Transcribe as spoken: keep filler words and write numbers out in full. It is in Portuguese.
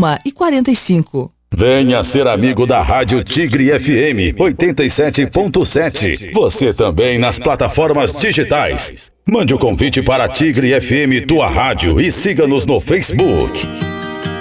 uma e quarenta e cinco. Venha ser amigo da Rádio Tigre F M oitenta e sete ponto sete. Você também nas plataformas digitais. Mande o convite para Tigre F M Tua Rádio e siga-nos no Facebook.